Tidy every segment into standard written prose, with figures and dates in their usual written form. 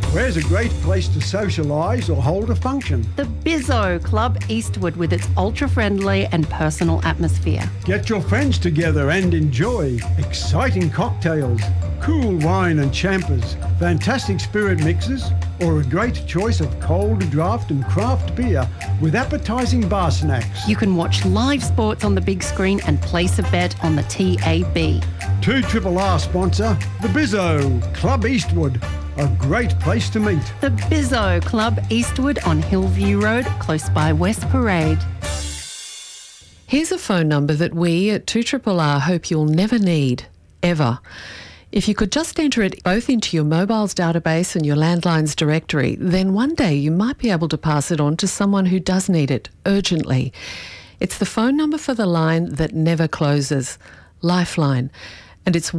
Where's a great place to socialise or hold a function? The Bizzo Club Eastwood with its ultra-friendly and personal atmosphere. Get your friends together and enjoy exciting cocktails, cool wine and champers, fantastic spirit mixes, or a great choice of cold draft and craft beer with appetising bar snacks. You can watch live sports on the big screen and place a bet on the TAB. 2RRR sponsor, the Bizzo Club Eastwood. A great place to meet. The Bizzo Club Eastwood on Hillview Road, close by West Parade. Here's a phone number that we at 2RRR hope you'll never need, ever. If you could just enter it both into your mobile's database and your landline's directory, then one day you might be able to pass it on to someone who does need it urgently. It's the phone number for the line that never closes, Lifeline, and it's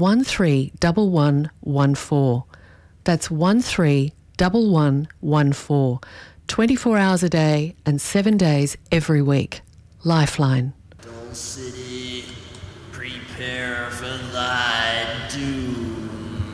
131114. That's 131114. 24 hours a day and 7 days every week. Lifeline. Dole City, prepare for thy doom.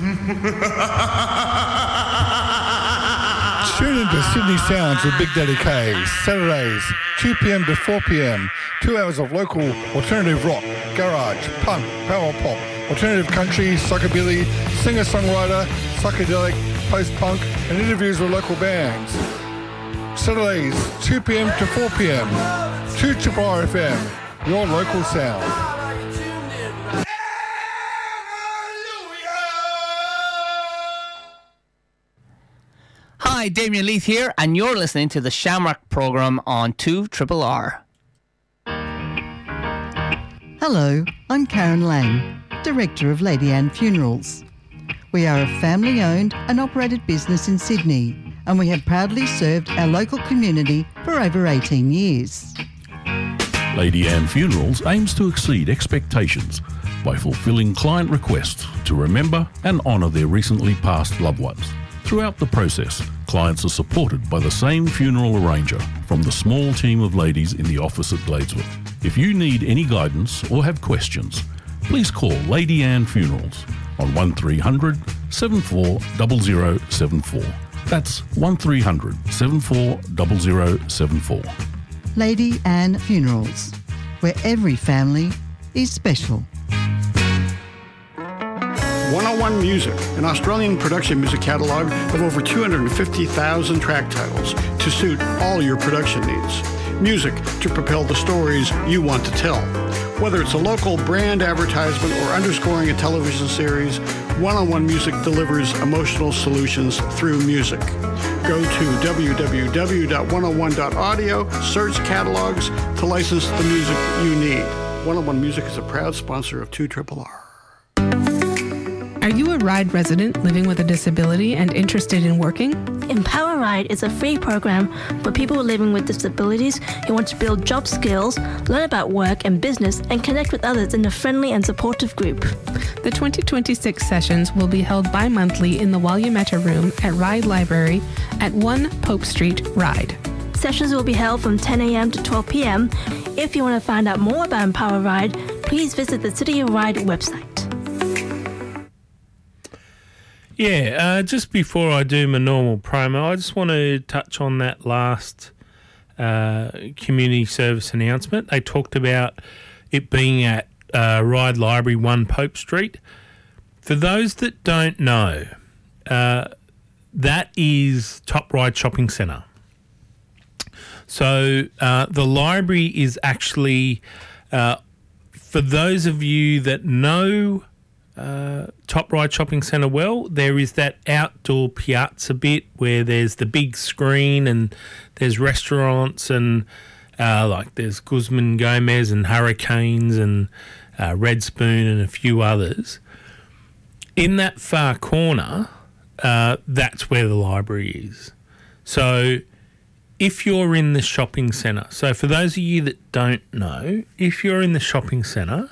Tune into Sydney Sounds with Big Daddy K. Saturdays, 2 p.m. to 4 p.m. 2 hours of local alternative rock, garage, punk, power pop, alternative country, psychobilly, singer-songwriter, psychedelic, post-punk, and interviews with local bands. Saturdays, 2 p.m. to 4 p.m. 2RRR FM, your local sound. Hi, Damien Leith here, and you're listening to the Shamrock programme on 2RRR. Hello, I'm Karen Lang, Director of Lady Anne Funerals. We are a family-owned and operated business in Sydney, and we have proudly served our local community for over 18 years. Lady Anne Funerals aims to exceed expectations by fulfilling client requests to remember and honour their recently passed loved ones. Throughout the process, clients are supported by the same funeral arranger from the small team of ladies in the office at Gladesworth. If you need any guidance or have questions, please call Lady Anne Funerals on 1300 740074. That's 1300 740074. Lady Anne Funerals, where every family is special. 101 Music, an Australian production music catalogue of over 250,000 track titles to suit all your production needs. Music to propel the stories you want to tell. Whether it's a local brand advertisement or underscoring a television series, 101 Music delivers emotional solutions through music. Go to www.101.audio, search catalogs to license the music you need. 101 Music is a proud sponsor of 2RRR. Are you a RIDE resident living with a disability and interested in working? Empower RIDE is a free program for people living with disabilities who want to build job skills, learn about work and business, and connect with others in a friendly and supportive group. The 2026 sessions will be held bi-monthly in the Wayumatta Room at RIDE Library at 1 Pope Street, RIDE. Sessions will be held from 10 a.m. to 12 p.m. If you want to find out more about Empower RIDE, please visit the City of RIDE website. Yeah, just before I do my normal promo, I just want to touch on that last community service announcement. They talked about it being at RIDE Library 1 Pope Street. For those that don't know, that is Top Ryde Shopping Centre. So the library is actually, for those of you that know Top Ryde Shopping Centre well, there is that outdoor piazza bit where there's the big screen and there's restaurants and like there's Guzman Gomez and Hurricanes and Red Spoon and a few others. In that far corner, that's where the library is. So if you're in the shopping centre, so for those of you that don't know, if you're in the shopping centre,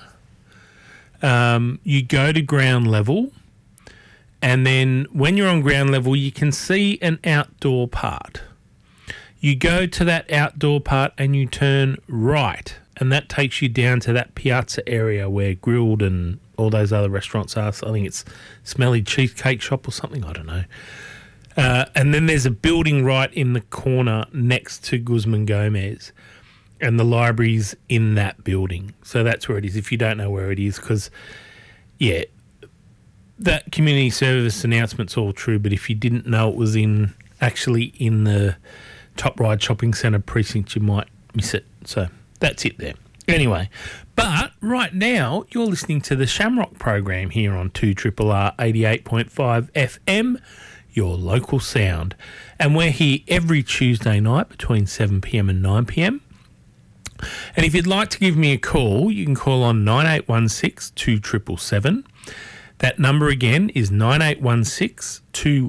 you go to ground level, and then when you're on ground level, you can see an outdoor part. You go to that outdoor part and you turn right, and that takes you down to that piazza area where Grilled and all those other restaurants are. So I think it's Smelly Cheesecake Shop or something, I don't know. And then there's a building right in the corner next to Guzman Gomez, and the library's in that building. So that's where it is, if you don't know where it is, because, yeah, that community service announcement's all true, but if you didn't know it was actually in the Top Ride Shopping Centre precinct, you might miss it. So that's it there. Anyway, but right now you're listening to the Shamrock program here on 2RRR 88.5 FM, your local sound. And we're here every Tuesday night between 7pm and 9pm. And if you'd like to give me a call, you can call on 9816 2777. That number again is 9816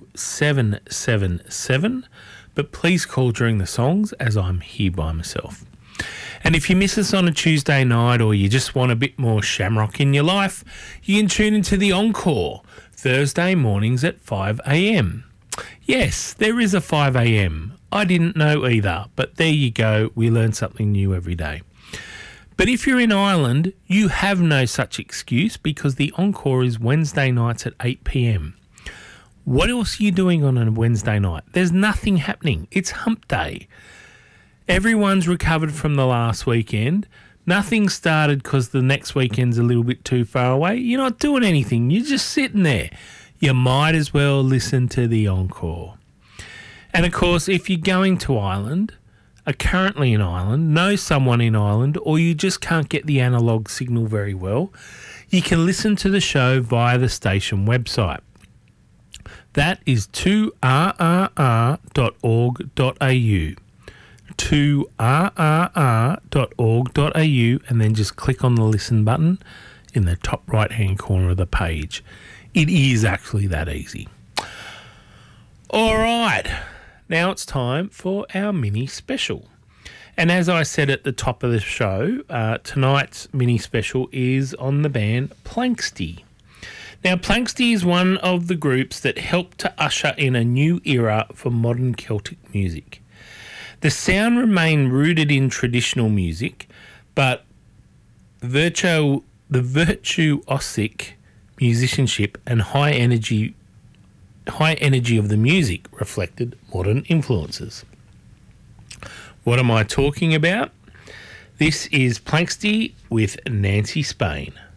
2777. But please call during the songs, as I'm here by myself. And if you miss us on a Tuesday night, or you just want a bit more Shamrock in your life, you can tune into the Encore Thursday mornings at 5 a.m. Yes, there is a 5 a.m. I didn't know either, but there you go. We learn something new every day. But if you're in Ireland, you have no such excuse, because the Encore is Wednesday nights at 8 p.m. What else are you doing on a Wednesday night? There's nothing happening. It's hump day. Everyone's recovered from the last weekend. Nothing started because the next weekend's a little bit too far away. You're not doing anything. You're just sitting there. You might as well listen to the Encore. And, of course, if you're going to Ireland, are currently in Ireland, know someone in Ireland, or you just can't get the analogue signal very well, you can listen to the show via the station website. That is 2rrr.org.au. 2rrr.org.au, and then just click on the listen button in the top right hand corner of the page. It is actually that easy. All right, now it's time for our mini special. And as I said at the top of the show, tonight's mini special is on the band Planxty. Now, Planxty is one of the groups that helped to usher in a new era for modern Celtic music. The sound remained rooted in traditional music, but the virtuosic musicianship and high energy of the music reflected modern influences. What am I talking about? This is Planxty with Nancy Spain.